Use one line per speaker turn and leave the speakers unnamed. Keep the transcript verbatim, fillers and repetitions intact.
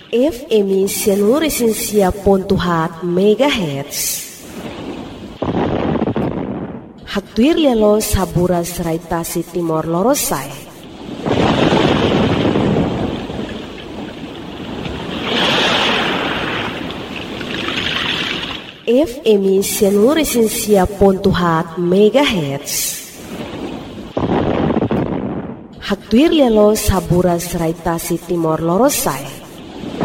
F M Seluruh ponto hat megahertz. Haktuir lelo sabura seraitasi Timor Lorosai. F M Seluruh ponto hat megahertz. Haktuir lelo sabura seraitasi Timor Lorosai.